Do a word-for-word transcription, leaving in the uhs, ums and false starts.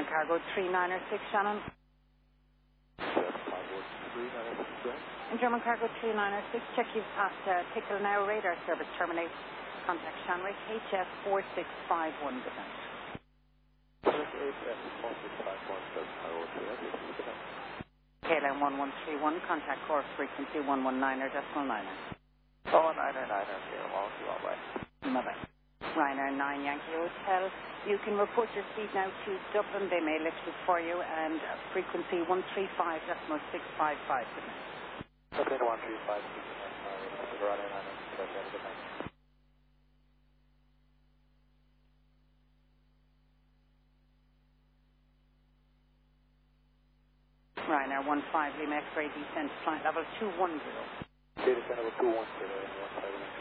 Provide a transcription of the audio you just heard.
German Cargo three nine six, Shannon. In German Cargo three nine six, check you've passed uh, Tickle Now radar service terminate. Contact Shanwick, H F four six five one, good night. K L M one one three one, contact course frequency one one nine er decimal nine er. Oh, nine er nine er, zero, one, two, one, bye. Bye-bye. Ryanair nine Yankee Hotel. You can report your speed now to Dublin. They may lift it for you, and uh, frequency one three five decimal six five five. Good night. Okay, one three five, Ryanair nine er, good night. Ryanair one five Lima X-ray descent flight level two one zero. Data center two one zero.